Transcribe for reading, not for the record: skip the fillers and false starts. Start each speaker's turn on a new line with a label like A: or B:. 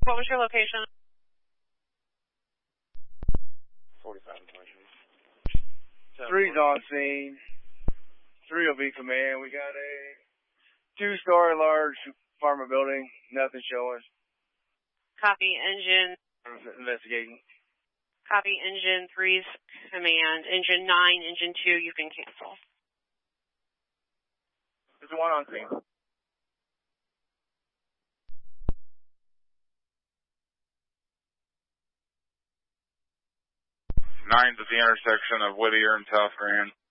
A: What was your location?
B: 45 and 20.
C: 3's on scene. 3 will be command. We got a 2-story large apartment building. Nothing showing.
A: Copy, engine.
C: Investigating.
A: Copy, engine 3's command. Engine 9, engine 2, you can cancel.
C: There's 1 on scene.
D: 9's at the intersection of Whittier and South Grand.